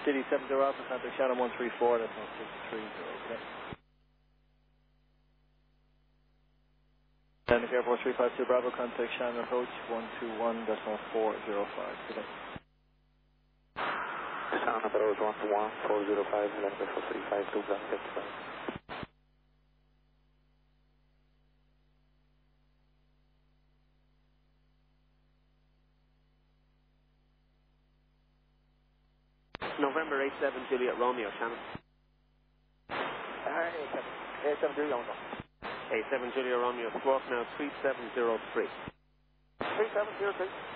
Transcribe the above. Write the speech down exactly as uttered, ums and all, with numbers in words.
City seven zero Alpha, contact Shannon one three four, that's one six three zero, okay. Atlantic Airport three five two Bravo, contact Shannon approach one two one, that's one four zero five, okay. Shannon approach one two one, four zero five, Atlantic Airport three five two Bravo, fifty-five. November eight seven Juliet Romeo, Shannon. eight seven Juliet Romeo. eight seven Juliet Romeo, squawk now three seven zero three. three seven zero three.